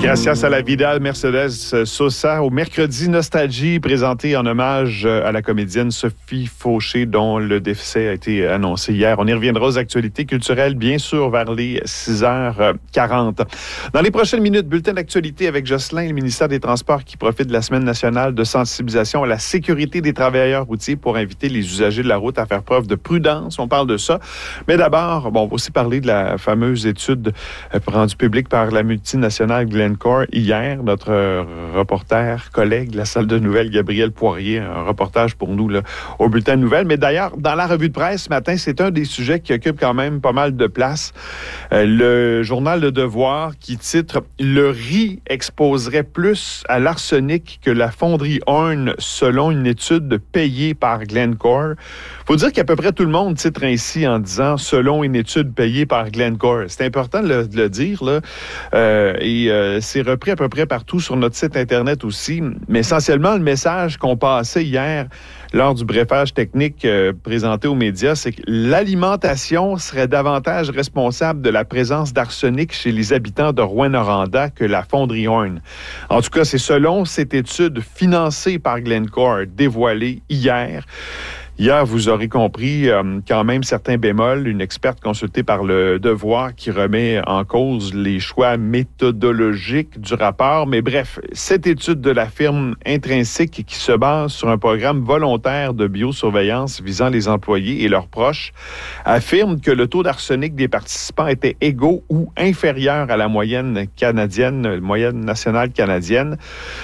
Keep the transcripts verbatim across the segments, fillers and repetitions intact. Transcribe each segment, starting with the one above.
Gracias a la vida, Mercedes Sosa, au Mercredi Nostalgie, présenté en hommage à la comédienne Sophie Fauché, dont le décès a été annoncé hier. On y reviendra aux actualités culturelles, bien sûr, vers les six heures quarante. Dans les prochaines minutes, bulletin d'actualité avec Jocelyn, le ministère des Transports qui profite de la Semaine nationale de sensibilisation à la sécurité des travailleurs routiers pour inviter les usagers de la route à faire preuve de prudence. On parle de ça. Mais d'abord, bon, on va aussi parler de la fameuse étude rendue publique par la multinationale Glencore hier. Notre reporter, collègue de la salle de nouvelles, Gabriel Poirier, un reportage pour nous là, au bulletin de nouvelles. Mais d'ailleurs, dans la revue de presse ce matin, c'est un des sujets qui occupe quand même pas mal de place. Euh, le journal Le Devoir qui titre « Le riz exposerait plus à l'arsenic que la fonderie Horn selon une étude payée par Glencore ». Il faut dire qu'à peu près tout le monde titre ainsi en disant « selon une étude payée par Glencore ». C'est important de le, de le dire, là. Euh, et euh, c'est repris à peu près partout sur notre site Internet aussi. Mais essentiellement, le message qu'on passait hier lors du briefage technique euh, présenté aux médias, c'est que l'alimentation serait davantage responsable de la présence d'arsenic chez les habitants de Rouyn-Noranda que la fonderie Horn. En tout cas, c'est selon cette étude financée par Glencore dévoilée hier. Hier, vous aurez compris euh, quand même certains bémols, une experte consultée par Le Devoir qui remet en cause les choix méthodologiques du rapport. Mais bref, cette étude de la firme Intrinsique qui se base sur un programme volontaire de biosurveillance visant les employés et leurs proches affirme que le taux d'arsenic des participants était égaux ou inférieur à la moyenne canadienne, moyenne nationale canadienne.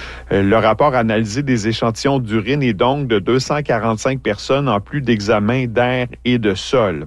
Le rapport a analysé des échantillons d'urine et d'ongles de deux cent quarante-cinq personnes en plus d'examens d'air et de sol.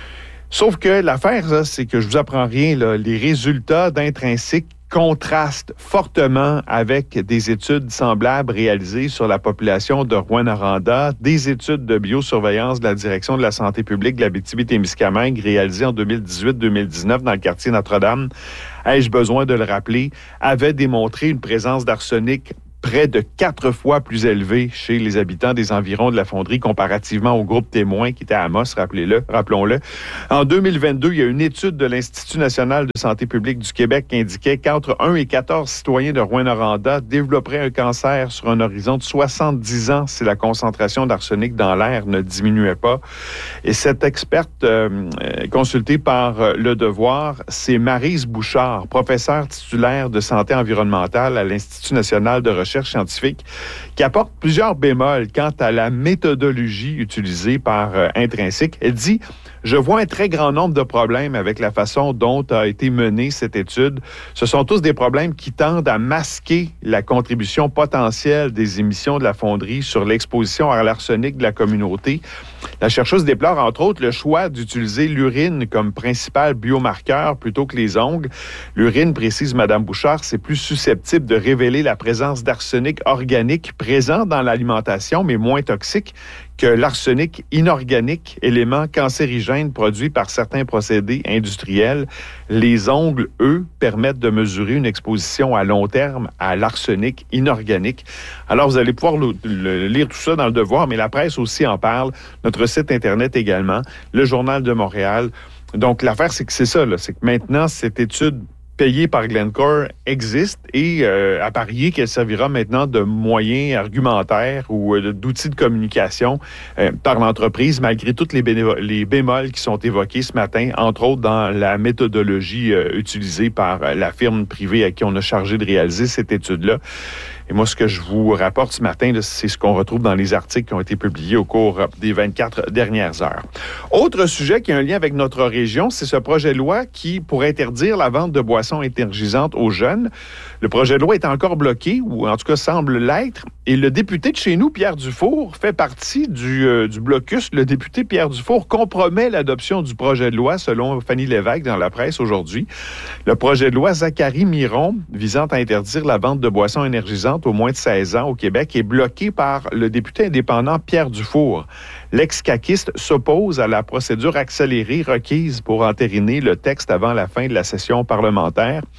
Sauf que l'affaire, là, c'est que je vous apprends rien, là, les résultats d'Intrinsique contrastent fortement avec des études semblables réalisées sur la population de Rouyn-Noranda, des études de biosurveillance de la Direction de la santé publique de l'Abitibi-Témiscamingue réalisées en deux mille dix-huit deux mille dix-neuf dans le quartier Notre-Dame. Ai-je besoin de le rappeler, avaient démontré une présence d'arsenic près de quatre fois plus élevé chez les habitants des environs de la fonderie comparativement au groupe témoin qui était à Amos, rappelez-le, rappelons-le. En deux mille vingt-deux, il y a une étude de l'Institut national de santé publique du Québec qui indiquait qu'entre un et quatorze citoyens de Rouyn-Noranda développeraient un cancer sur un horizon de soixante-dix ans si la concentration d'arsenic dans l'air ne diminuait pas. Et cette experte euh, consultée par euh, Le Devoir, c'est Maryse Bouchard, professeure titulaire de santé environnementale à l'Institut national de recherche scientifique, qui apporte plusieurs bémols quant à la méthodologie utilisée par euh, Intrinsique. Elle dit « Je vois un très grand nombre de problèmes avec la façon dont a été menée cette étude. Ce sont tous des problèmes qui tendent à masquer la contribution potentielle des émissions de la fonderie sur l'exposition à l'arsenic de la communauté. » La chercheuse déplore entre autres le choix d'utiliser l'urine comme principal biomarqueur plutôt que les ongles. L'urine, précise Mme Bouchard, c'est plus susceptible de révéler la présence d'arsenic organique présent dans l'alimentation, mais moins toxique que l'arsenic inorganique, élément cancérigène produit par certains procédés industriels. Les ongles, eux, permettent de mesurer une exposition à long terme à l'arsenic inorganique. Alors, vous allez pouvoir le, le, lire tout ça dans Le Devoir, mais la presse aussi en parle, notre site Internet également, le Journal de Montréal. Donc, l'affaire, c'est que c'est ça, là, c'est que maintenant, cette étude payée par Glencore existe et euh, à parier qu'elle servira maintenant de moyen argumentaire ou euh, d'outil de communication euh, par l'entreprise, malgré toutes les, bénévo- les bémols qui sont évoqués ce matin, entre autres dans la méthodologie euh, utilisée par euh, la firme privée à qui on a chargé de réaliser cette étude-là. Et moi, ce que je vous rapporte ce matin, là, c'est ce qu'on retrouve dans les articles qui ont été publiés au cours des vingt-quatre dernières heures. Autre sujet qui a un lien avec notre région, c'est ce projet de loi qui pourrait interdire la vente de boissons énergisantes aux jeunes. Le projet de loi est encore bloqué, ou en tout cas semble l'être, et le député de chez nous, Pierre Dufour, fait partie du, euh, du blocus. Le député Pierre Dufour compromet l'adoption du projet de loi, selon Fanny Lévesque dans la presse aujourd'hui. Le projet de loi Zachary Miron, visant à interdire la vente de boissons énergisantes au moins de seize ans au Québec, est bloqué par le député indépendant Pierre Dufour. L'ex-caquiste s'oppose à la procédure accélérée requise pour entériner le texte avant la fin de la session parlementaire.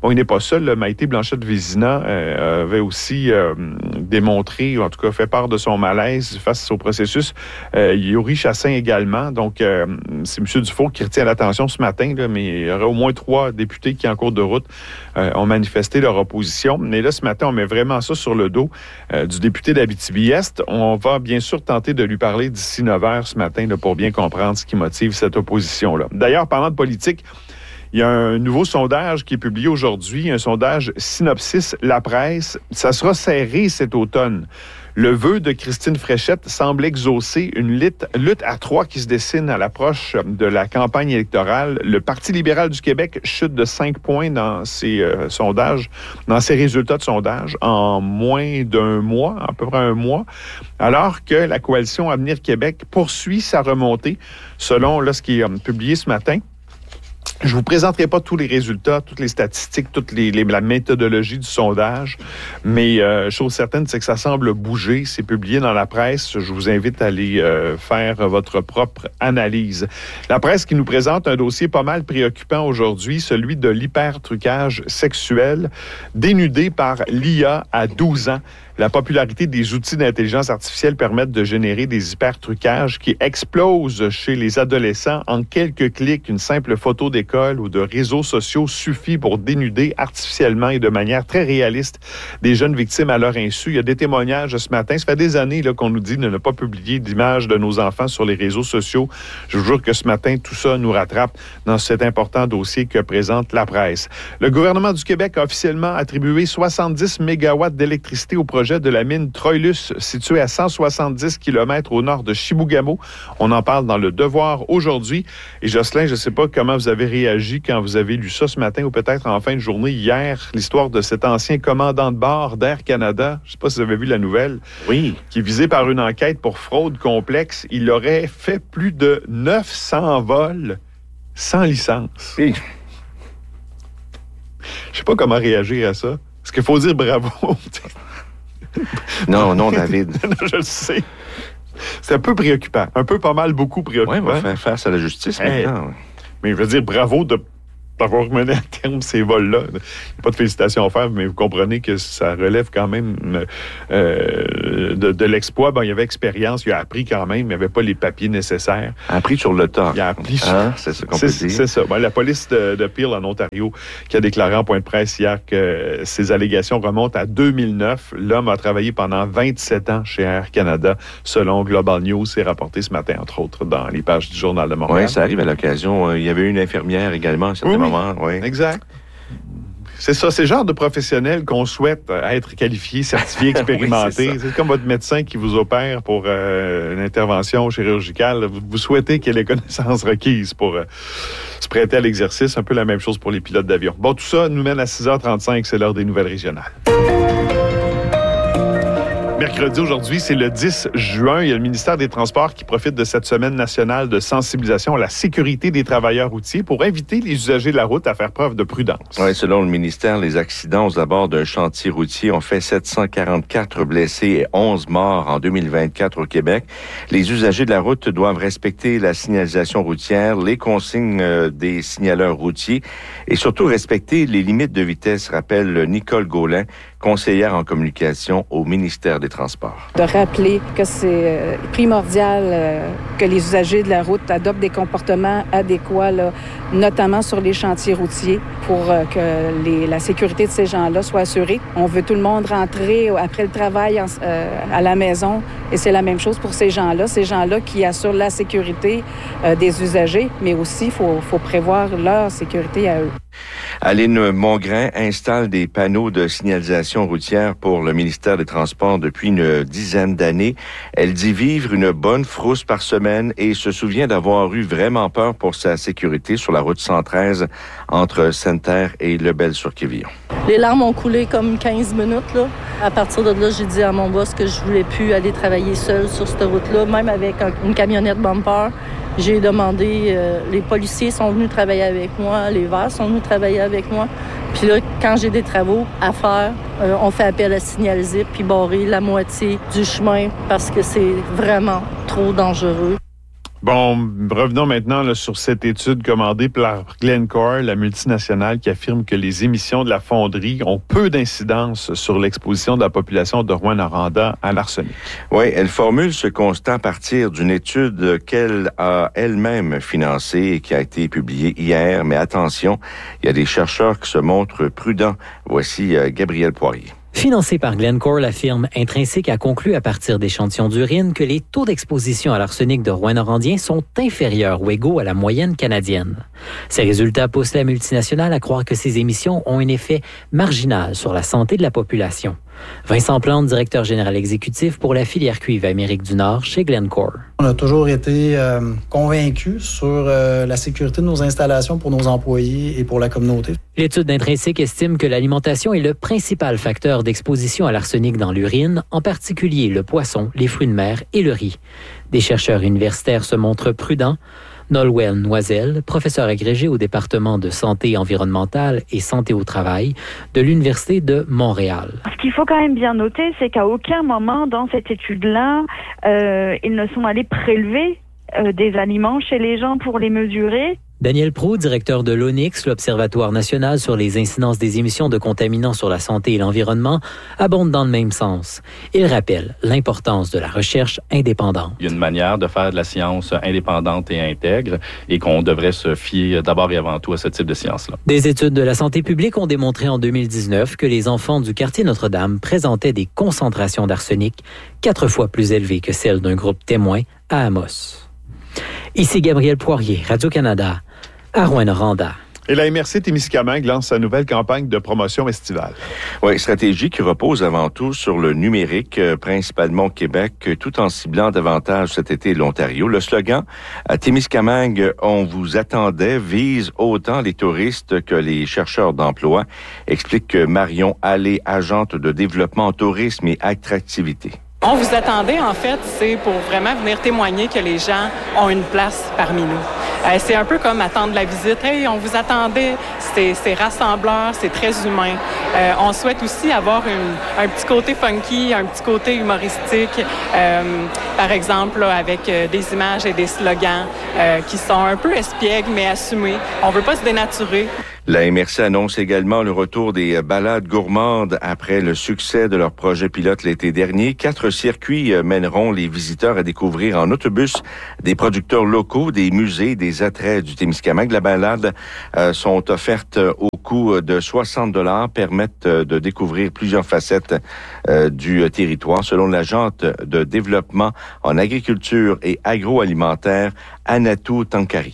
Bon, il n'est pas seul. Là. Maïté Blanchette-Vézina euh, avait aussi euh, démontré, ou en tout cas fait part de son malaise face au processus. Euh, Yuri Chassin également. Donc, euh, c'est M. Dufault qui retient l'attention ce matin, là, mais il y aurait au moins trois députés qui, en cours de route, euh, ont manifesté leur opposition. Mais là, ce matin, on met vraiment ça sur le dos euh, du député d'Abitibi-Est. On va bien sûr tenter de lui parler d'ici neuf heures ce matin là, pour bien comprendre ce qui motive cette opposition-là. D'ailleurs, parlant de politique, il y a un nouveau sondage qui est publié aujourd'hui, un sondage Synopsis La Presse. Ça sera serré cet automne. Le vœu de Christine Fréchette semble exaucer une lutte, lutte à trois qui se dessine à l'approche de la campagne électorale. Le Parti libéral du Québec chute de cinq points dans ses euh, sondages, dans ses résultats de sondage en moins d'un mois, à peu près un mois, alors que la coalition Avenir Québec poursuit sa remontée, selon là, ce qui est euh, publié ce matin. Je ne vous présenterai pas tous les résultats, toutes les statistiques, toute les, les, la méthodologie du sondage, mais euh, chose certaine, c'est que ça semble bouger. C'est publié dans la presse. Je vous invite à aller euh, faire votre propre analyse. La presse qui nous présente un dossier pas mal préoccupant aujourd'hui, celui de l'hypertrucage sexuel, dénudé par l'I A à douze ans. La popularité des outils d'intelligence artificielle permettent de générer des hypertrucages qui explosent chez les adolescents. En quelques clics, une simple photo d'école ou de réseaux sociaux suffit pour dénuder artificiellement et de manière très réaliste des jeunes victimes à leur insu. Il y a des témoignages ce matin. Ça fait des années là, qu'on nous dit de ne pas publier d'images de nos enfants sur les réseaux sociaux. Je vous jure que ce matin, tout ça nous rattrape dans cet important dossier que présente la presse. Le gouvernement du Québec a officiellement attribué soixante-dix mégawatts d'électricité au projet de la mine Troilus, située à cent soixante-dix kilomètres au nord de Chibougamau. On en parle dans Le Devoir aujourd'hui. Et Jocelyn, je ne sais pas comment vous avez réagi quand vous avez lu ça ce matin ou peut-être en fin de journée hier, l'histoire de cet ancien commandant de bord d'Air Canada. Je ne sais pas si vous avez vu la nouvelle. Oui. Qui est visé par une enquête pour fraude complexe. Il aurait fait plus de neuf cents vols sans licence. Oui. Je ne sais pas comment réagir à ça. Est-ce qu'il faut dire bravo? Non, non, David. Je le sais. C'est un peu préoccupant. Un peu pas mal, beaucoup préoccupant. Oui, on va faire face à la justice hey, maintenant. Mais je veux dire, bravo de d'avoir mené à terme ces vols-là. Il n'y a pas de félicitations à faire, mais vous comprenez que ça relève quand même euh, de, de l'exploit. Bon, il y avait expérience, il a appris quand même, il n'y avait pas les papiers nécessaires. Appris sur le tas. Il a appris sur... Hein? C'est ça qu'on peut dire. C'est ça. Bon, la police de, de Peel en Ontario qui a déclaré en point de presse hier que ces allégations remontent à deux mille neuf. L'homme a travaillé pendant vingt-sept ans chez Air Canada, selon Global News. C'est rapporté ce matin, entre autres, dans les pages du Journal de Montréal. Oui, ça arrive à l'occasion. Il y avait une infirmière également à un certain oui, moment. Oui, exact. C'est ça, c'est le genre de professionnel qu'on souhaite être qualifié, certifié, expérimenté. oui, c'est, c'est comme votre médecin qui vous opère pour euh, une intervention chirurgicale. Vous, vous souhaitez qu'il ait les connaissances requises pour euh, se prêter à l'exercice. Un peu la même chose pour les pilotes d'avion. Bon, tout ça nous mène à six heures trente-cinq. C'est l'heure des nouvelles régionales. Mercredi, aujourd'hui, c'est le dix juin. Il y a le ministère des Transports qui profite de cette semaine nationale de sensibilisation à la sécurité des travailleurs routiers pour inviter les usagers de la route à faire preuve de prudence. Oui, selon le ministère, les accidents aux abords d'un chantier routier ont fait sept cent quarante-quatre blessés et onze morts en deux mille vingt-quatre au Québec. Les usagers de la route doivent respecter la signalisation routière, les consignes euh, des signaleurs routiers et surtout respecter les limites de vitesse, rappelle Nicole Gaulin, conseillère en communication au ministère des Transports. De rappeler que c'est primordial euh, que les usagers de la route adoptent des comportements adéquats, là, notamment sur les chantiers routiers, pour euh, que les, la sécurité de ces gens-là soit assurée. On veut tout le monde rentrer après le travail en, euh, à la maison, et c'est la même chose pour ces gens-là, ces gens-là qui assurent la sécurité euh, des usagers, mais aussi il faut, faut prévoir leur sécurité à eux. Aline Mongrain installe des panneaux de signalisation routière pour le ministère des Transports depuis une dizaine d'années. Elle dit vivre une bonne frousse par semaine et se souvient d'avoir eu vraiment peur pour sa sécurité sur la route cent treize entre Sainte-Terre et Lebel-sur-Quévillon. Les larmes ont coulé comme quinze minutes, là. À partir de là, j'ai dit à mon boss que je voulais plus aller travailler seule sur cette route-là, même avec une camionnette bumper. J'ai demandé, euh, les policiers sont venus travailler avec moi, les verts sont venus travailler avec moi. Puis là, quand j'ai des travaux à faire, euh, on fait appel à signaliser puis barrer la moitié du chemin parce que c'est vraiment trop dangereux. Bon, revenons maintenant là, sur cette étude commandée par Glencore, la multinationale, qui affirme que les émissions de la fonderie ont peu d'incidence sur l'exposition de la population de Rouyn-Noranda à l'arsenic. Oui, elle formule ce constat à partir d'une étude qu'elle a elle-même financée et qui a été publiée hier. Mais attention, il y a des chercheurs qui se montrent prudents. Voici euh, Gabriel Poirier. Financée par Glencore, la firme Intrinsique a conclu à partir d'échantillons d'urine que les taux d'exposition à l'arsenic de Rouyn-Norandien sont inférieurs ou égaux à la moyenne canadienne. Ces résultats poussent la multinationale à croire que ces émissions ont un effet marginal sur la santé de la population. Vincent Plante, directeur général exécutif pour la filière cuivre Amérique du Nord chez Glencore. On a toujours été euh, convaincus sur euh, la sécurité de nos installations pour nos employés et pour la communauté. L'étude d'Intrinsique estime que l'alimentation est le principal facteur d'exposition à l'arsenic dans l'urine, en particulier le poisson, les fruits de mer et le riz. Des chercheurs universitaires se montrent prudents. Nolwenn Noiselle, professeur agrégé au département de santé environnementale et santé au travail de l'Université de Montréal. Ce qu'il faut quand même bien noter, c'est qu'à aucun moment dans cette étude-là, euh, ils ne sont allés prélever euh, des aliments chez les gens pour les mesurer. Daniel Proulx, directeur de l'O N I X, l'Observatoire national sur les incidences des émissions de contaminants sur la santé et l'environnement, abonde dans le même sens. Il rappelle l'importance de la recherche indépendante. Il y a une manière de faire de la science indépendante et intègre et qu'on devrait se fier d'abord et avant tout à ce type de science-là. Des études de la santé publique ont démontré en deux mille dix-neuf que les enfants du quartier Notre-Dame présentaient des concentrations d'arsenic quatre fois plus élevées que celles d'un groupe témoin à Amos. Ici Gabriel Poirier, Radio-Canada, à Rouyn-Noranda. Et la M R C Témiscamingue lance sa nouvelle campagne de promotion estivale. Oui, stratégie qui repose avant tout sur le numérique, euh, principalement au Québec, tout en ciblant davantage cet été l'Ontario. Le slogan à Témiscamingue, on vous attendait, vise autant les touristes que les chercheurs d'emploi, explique Marion Allé, agente de développement en tourisme et attractivité. On vous attendait, en fait, c'est pour vraiment venir témoigner que les gens ont une place parmi nous. Euh, c'est un peu comme attendre la visite. Hey, on vous attendait, c'est, c'est rassembleur, c'est très humain. Euh, on souhaite aussi avoir une, un petit côté funky, un petit côté humoristique, euh, par exemple là, avec euh, des images et des slogans euh, qui sont un peu espiègles, mais assumés. On veut pas se dénaturer. La M R C annonce également le retour des balades gourmandes après le succès de leur projet pilote l'été dernier. Quatre circuits mèneront les visiteurs à découvrir en autobus des producteurs locaux, des musées, des attraits du Témiscamingue. La balade euh, sont offertes au coût de soixante dollars, permettent de découvrir plusieurs facettes euh, du territoire, selon l'agente de développement en agriculture et agroalimentaire, Anatou Tankari.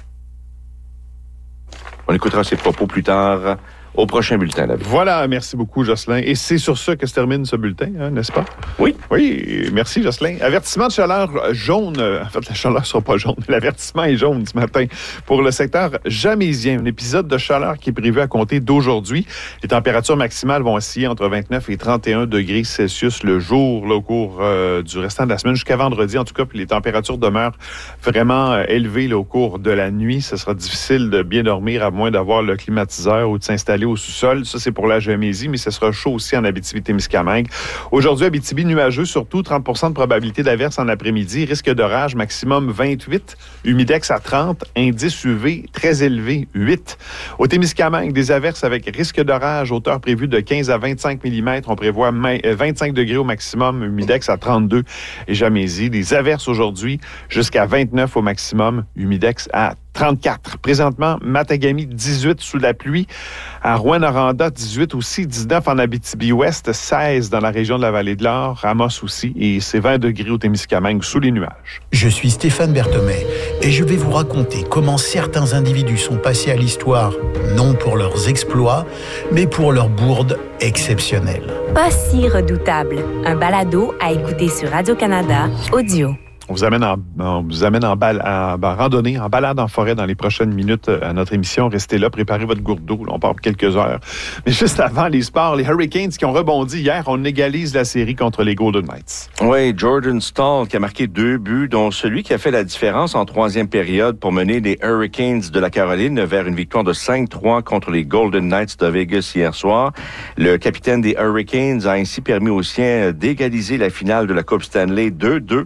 On écoutera ses propos plus tard au prochain bulletin. David. Voilà, merci beaucoup, Jocelyn. Et c'est sur ça que se termine ce bulletin, hein, n'est-ce pas? Oui. Oui, merci, Jocelyn. Avertissement de chaleur jaune. En fait, la chaleur ne sera pas jaune. L'avertissement est jaune ce matin pour le secteur jamaisien. Un épisode de chaleur qui est prévu à compter d'aujourd'hui. Les températures maximales vont osciller entre vingt-neuf et trente et un degrés Celsius le jour, là, au cours euh, du restant de la semaine, jusqu'à vendredi. En tout cas, puis les températures demeurent vraiment euh, élevées là, au cours de la nuit. Ce sera difficile de bien dormir à moins d'avoir le climatiseur ou de s'installer au sous-sol. Ça, c'est pour la Gamésie, mais ce sera chaud aussi en Abitibi-Témiscamingue. Aujourd'hui, Abitibi nuageux, surtout trente pour cent de probabilité d'averse en après-midi. Risque d'orage maximum vingt-huit. Humidex à trente. Indice U V très élevé, huit. Au Témiscamingue, des averses avec risque d'orage. Hauteur prévue de quinze à vingt-cinq millimètres. On prévoit vingt-cinq degrés au maximum. Humidex à trente-deux. Et Gamésie, des averses aujourd'hui jusqu'à vingt-neuf au maximum. Humidex à trente-quatre. Présentement, Matagami, dix-huit sous la pluie. À Rouyn-Noranda, dix-huit aussi. dix-neuf en Abitibi-Ouest, seize dans la région de la Vallée de l'Or. Amos aussi. Et c'est vingt degrés au Témiscamingue sous les nuages. Je suis Stéphane Berthomé et je vais vous raconter comment certains individus sont passés à l'histoire, non pour leurs exploits, mais pour leurs bourdes exceptionnelles. Pas si redoutable. Un balado à écouter sur Radio-Canada, audio. On vous amène en, on vous amène en, bal, en, en randonnée, en balade en forêt dans les prochaines minutes à notre émission. Restez là, préparez votre gourde d'eau. Là, on part pour quelques heures. Mais juste avant les sports, les Hurricanes qui ont rebondi hier, on égalise la série contre les Golden Knights. Oui, Jordan Staal qui a marqué deux buts, dont celui qui a fait la différence en troisième période pour mener les Hurricanes de la Caroline vers une victoire de cinq trois contre les Golden Knights de Vegas hier soir. Le capitaine des Hurricanes a ainsi permis aux siens d'égaliser la finale de la Coupe Stanley deux deux.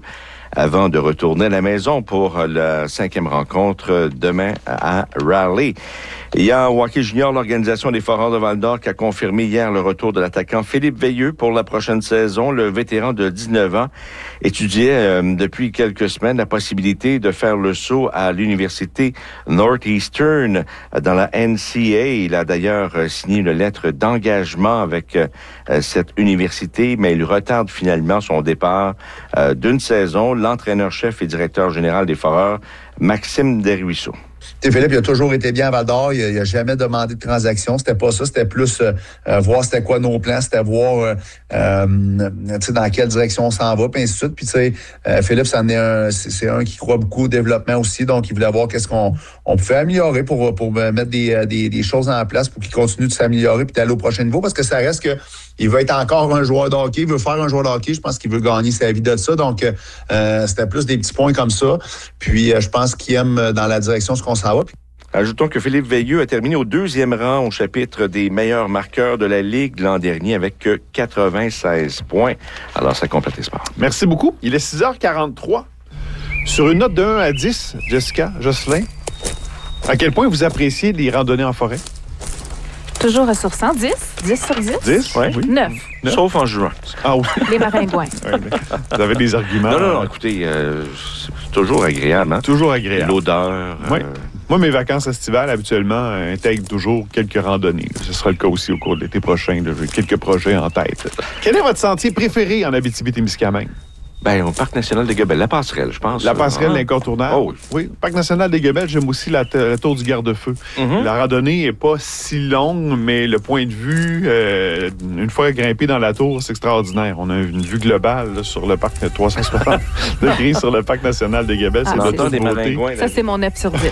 avant de retourner à la maison pour la cinquième rencontre demain à Raleigh. Il y a au hockey junior l'Organisation des Foreurs de Val-d'Or qui a confirmé hier le retour de l'attaquant Philippe Veilleux pour la prochaine saison. Le vétéran de dix-neuf ans étudiait euh, depuis quelques semaines la possibilité de faire le saut à l'université Northeastern dans la N C A A. Il a d'ailleurs signé une lettre d'engagement avec euh, cette université, mais il retarde finalement son départ euh, d'une saison. L'entraîneur-chef et directeur général des Foreurs, Maxime Desruisseaux. T'sais, Philippe, il a toujours été bien à Val-d'Or. Il n'a jamais demandé de transaction. C'était pas ça. C'était plus euh, euh, voir c'était quoi nos plans. C'était voir euh, euh, dans quelle direction on s'en va, puis ainsi de suite. Puis, tu sais, euh, Philippe, c'en est un, c'est, c'est un qui croit beaucoup au développement aussi. Donc, il voulait voir qu'est-ce qu'on on pouvait améliorer pour, pour mettre des, des, des choses en place pour qu'il continue de s'améliorer puis d'aller au prochain niveau. Parce que ça reste que il veut être encore un joueur de hockey. Il veut faire un joueur de hockey. Je pense qu'il veut gagner sa vie de ça. Donc, euh, c'était plus des petits points comme ça. Puis, euh, je pense qu'il aime dans la direction ce qu'on s'en va. Puis, ajoutons que Philippe Veilleux a terminé au deuxième rang au chapitre des meilleurs marqueurs de la Ligue l'an dernier avec quatre-vingt-seize points. Alors, ça complète les sports. Merci beaucoup. Il est six heures quarante-trois. Sur une note de un à dix, Jessica, Jocelyn, à quel point vous appréciez les randonnées en forêt? Toujours sur cent, dix? dix sur dix? dix, oui. neuf. Sauf en juin. Ah oui. Les maringouins. Vous avez des arguments? Non, non, non. Écoutez, euh, c'est toujours agréable. Hein? Toujours agréable. L'odeur. Oui. Euh... Moi, mes vacances estivales, habituellement, intègrent toujours quelques randonnées. Ce sera le cas aussi au cours de l'été prochain. J'ai quelques projets en tête. Quel est votre sentier préféré en Abitibi-Témiscamingue? Ben, au Parc national des Guebels, la passerelle, je pense. La passerelle, ah. l'incontournable. Oh, oui. Oui, Parc national des Guebels, j'aime aussi la, t- la tour du garde-feu. Mm-hmm. La randonnée n'est pas si longue, mais le point de vue, euh, une fois grimpé dans la tour, c'est extraordinaire. On a une vue globale là, sur le parc trois cent soixante degrés sur le Parc national des Guebels. Ah, c'est c'est l'automne des maringouins. Ça, c'est mon neuf sur dix.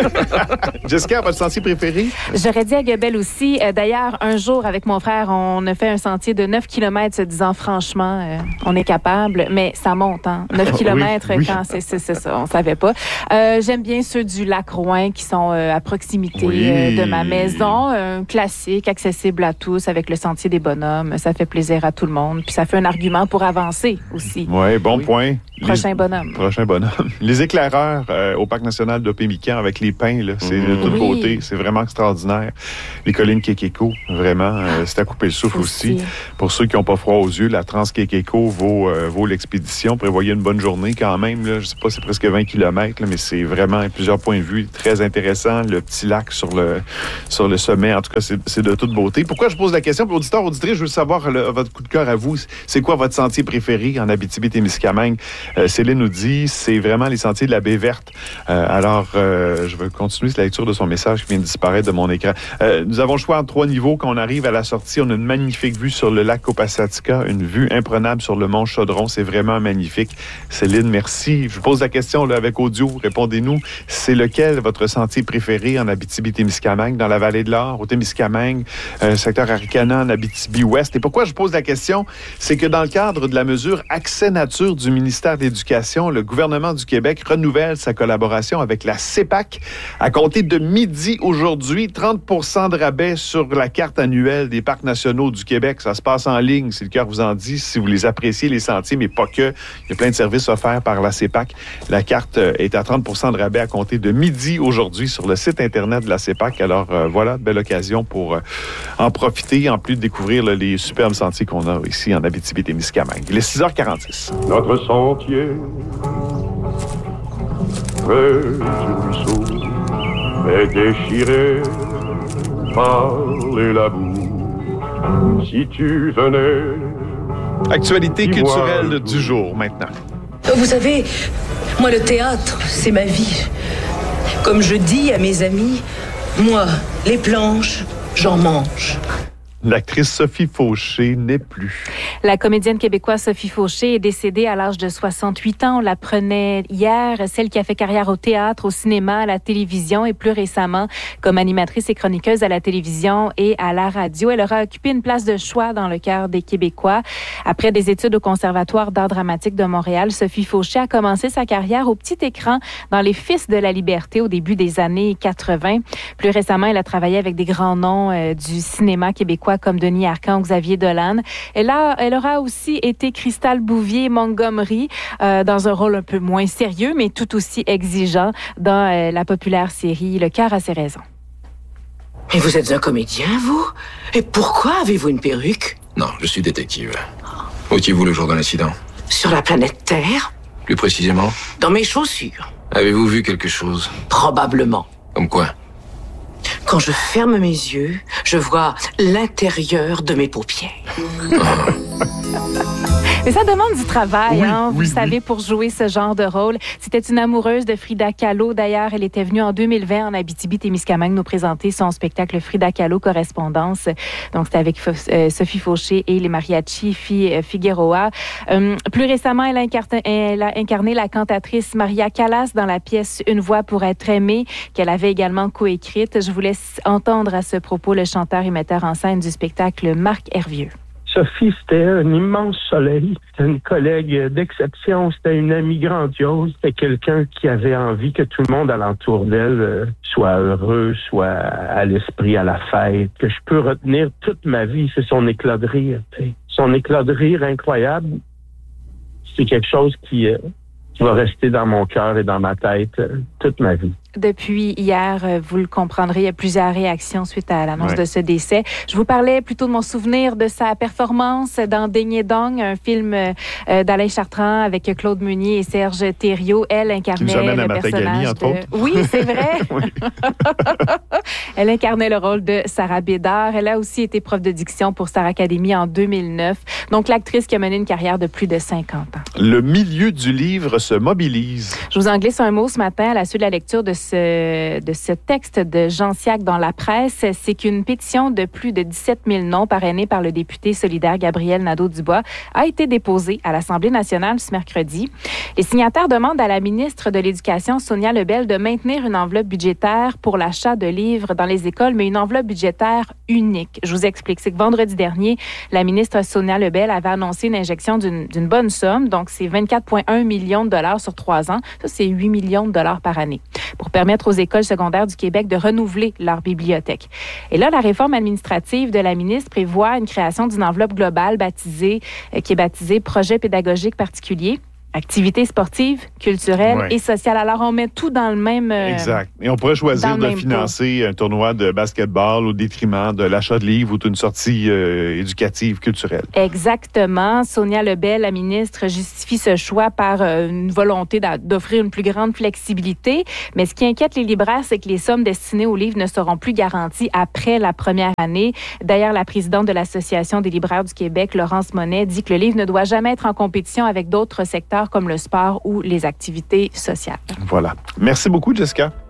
Jessica, votre sentier préféré? J'aurais dit à Guebel aussi. Euh, d'ailleurs, un jour, avec mon frère, on a fait un sentier de neuf kilomètres se disant franchement, euh, on est capable, mais ça monte, hein? neuf kilomètres, oui, oui. Quand c'est, c'est, c'est ça, on savait pas. Euh, j'aime bien ceux du lac Rouyn qui sont euh, à proximité oui. euh, de ma maison. Un classique, accessible à tous, avec le sentier des bonhommes. Ça fait plaisir à tout le monde. Puis ça fait un argument pour avancer aussi. Ouais, bon oui, bon point. Prochain les... bonhomme. Prochain bonhomme. Les éclaireurs euh, au Parc national de Pémican avec les pins, là, c'est mmh. de toute oui. beauté. C'est vraiment extraordinaire. Les collines Kekeko, vraiment, euh, c'est à couper le souffle aussi. aussi. Pour ceux qui n'ont pas froid aux yeux, la Trans-Kekeko vaut, euh, vaut l'expédition. Prévoyez une bonne journée quand même. Là. Je sais pas, c'est presque vingt kilomètres, là, mais c'est vraiment plusieurs points de vue très intéressant. Le petit lac sur le, sur le sommet, en tout cas, c'est, c'est de toute beauté. Pourquoi je pose la question? Pour l'auditeur, auditrice, je veux savoir le, votre coup de cœur à vous. C'est quoi votre sentier préféré en Abitibi-Témiscamingue? Euh, Céline nous dit, c'est vraiment les sentiers de la baie verte. Euh, alors, euh, je vais continuer la lecture de son message qui vient de disparaître de mon écran. Euh, nous avons le choix en trois niveaux. Quand on arrive à la sortie, on a une magnifique vue sur le lac Copasatica, une vue imprenable sur le mont Chaudron. C'est vraiment magnifique. Céline, merci. Je vous pose la question là, avec audio. Répondez-nous. C'est lequel votre sentier préféré en Abitibi-Témiscamingue, dans la vallée de l'Or, au Témiscamingue, euh, secteur Aricana, en Abitibi-Ouest? Et pourquoi je pose la question? C'est que dans le cadre de la mesure Accès Nature du ministère de l'Éducation, le gouvernement du Québec renouvelle sa collaboration avec la C E P A C. À compter de midi aujourd'hui, trente pour cent de rabais sur la carte annuelle des parcs nationaux du Québec. Ça se passe en ligne, si le cœur vous en dit, si vous les appréciez, les sentiers, mais pas que. Il y a plein de services offerts par la C E P A C. La carte est à trente pour cent de rabais à compter de midi aujourd'hui sur le site Internet de la C E P A C. Alors euh, voilà, belle occasion pour euh, en profiter, en plus de découvrir là, les superbes sentiers qu'on a ici en Abitibi-Témiscamingue. Il est six heures quarante-six. Notre sentier près du ruisseau est déchiré par les labours. Si tu venais... Actualité culturelle du jour, maintenant. Vous savez, moi, le théâtre, c'est ma vie. Comme je dis à mes amis, moi, les planches, j'en mange. L'actrice Sophie Fauché n'est plus. La comédienne québécoise Sophie Fauché est décédée à l'âge de soixante-huit ans. On l'apprenait hier. Celle qui a fait carrière au théâtre, au cinéma, à la télévision et plus récemment comme animatrice et chroniqueuse à la télévision et à la radio. Elle aura occupé une place de choix dans le cœur des Québécois. Après des études au Conservatoire d'art dramatique de Montréal, Sophie Fauché a commencé sa carrière au petit écran dans Les Fils de la Liberté au début des années quatre-vingt. Plus récemment, elle a travaillé avec des grands noms euh, du cinéma québécois comme Denis Arcand ou Xavier Dolan. Elle a elle aura aussi été Cristal Bouvier-Montgomery euh, dans un rôle un peu moins sérieux, mais tout aussi exigeant dans euh, la populaire série Le cœur a ses raisons. Et vous êtes un comédien, vous? Et pourquoi avez-vous une perruque? Non, je suis détective. Où étiez-vous le jour de l'incident? Sur la planète Terre? Plus précisément? Dans mes chaussures. Avez-vous vu quelque chose? Probablement. Comme quoi? Quand je ferme mes yeux, je vois l'intérieur de mes paupières. Mais ça demande du travail, oui, hein, vous oui, savez, oui. pour jouer ce genre de rôle. C'était une amoureuse de Frida Kahlo. D'ailleurs, elle était venue en deux mille vingt en Abitibi-Témiscamingue nous présenter son spectacle Frida Kahlo Correspondance. Donc, c'était avec euh, Sophie Fauché et les mariachis Figueroa. Euh, plus récemment, elle a, incarné, elle a incarné la cantatrice Maria Callas dans la pièce Une voix pour être aimée, qu'elle avait également coécrite. Je vous laisse entendre à ce propos le chanteur et metteur en scène du spectacle, Marc Hervieux. Sophie, c'était un immense soleil. C'était une collègue d'exception. C'était une amie grandiose. C'était quelqu'un qui avait envie que tout le monde alentour d'elle soit heureux, soit à l'esprit, à la fête. Que je peux retenir toute ma vie, c'est son éclat de rire. T'sais. Son éclat de rire incroyable, c'est quelque chose qui, euh, qui va rester dans mon cœur et dans ma tête euh, toute ma vie. Depuis hier, vous le comprendrez, il y a plusieurs réactions suite à l'annonce ouais. de ce décès. Je vous parlais plutôt de mon souvenir de sa performance dans Ding et Dong, un film euh, d'Alain Chartrand avec Claude Meunier et Serge Thériault. Elle incarnait le personnage entre de... autres. Oui, c'est vrai. Elle incarnait le rôle de Sarah Bédard. Elle a aussi été prof de diction pour Star Academy en deux mille neuf. Donc, l'actrice qui a mené une carrière de plus de cinquante ans. Le milieu du livre se mobilise. Je vous en glisse un mot ce matin à la suite de la lecture de Ce, de ce texte de Jean Siac dans la presse. C'est qu'une pétition de plus de dix-sept mille noms parrainée par le député solidaire Gabriel Nadeau-Dubois a été déposée à l'Assemblée nationale ce mercredi. Les signataires demandent à la ministre de l'Éducation, Sonia Lebel, de maintenir une enveloppe budgétaire pour l'achat de livres dans les écoles, mais une enveloppe budgétaire unique. Je vous explique. C'est que vendredi dernier, la ministre Sonia Lebel avait annoncé une injection d'une, d'une bonne somme. Donc, c'est vingt-quatre virgule un millions de dollars sur trois ans. Ça, c'est huit millions de dollars par année pour permettre aux écoles secondaires du Québec de renouveler leur bibliothèque. Et là, la réforme administrative de la ministre prévoit une création d'une enveloppe globale baptisée, euh, qui est baptisée Projet pédagogique particulier. Activités sportives, culturelles ouais. et sociales. Alors, on met tout dans le même... Euh, exact. Et on pourrait choisir de financer pot. un tournoi de basketball au détriment de l'achat de livres ou d'une sortie euh, éducative, culturelle. Exactement. Sonia Lebel, la ministre, justifie ce choix par euh, une volonté d'offrir une plus grande flexibilité. Mais ce qui inquiète les libraires, c'est que les sommes destinées aux livres ne seront plus garanties après la première année. D'ailleurs, la présidente de l'Association des libraires du Québec, Laurence Monet, dit que le livre ne doit jamais être en compétition avec d'autres secteurs comme le sport ou les activités sociales. Voilà. Merci beaucoup, Jessica.